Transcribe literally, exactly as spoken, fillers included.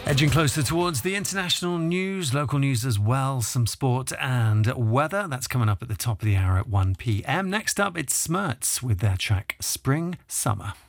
Edging closer towards the international news, local news as well, some sport and weather. That's coming up at the top of the hour at one p.m. Next up, it's Smerts with their track Spring Summer.